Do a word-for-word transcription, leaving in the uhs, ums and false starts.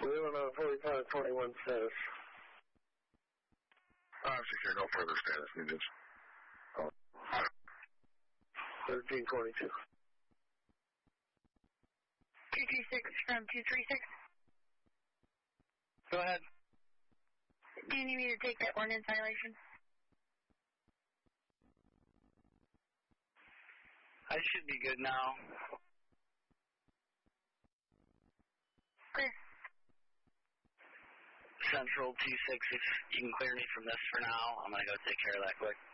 Leaving on forty-five twenty-one status. five six, no further status needed. Oh. thirteen twenty-two. two two six from two three six. Go ahead. Do you need me to take that ordnance violation? I should be good now. Clear. Central two six, if you can clear me from this for now, I'm going to go take care of that quick.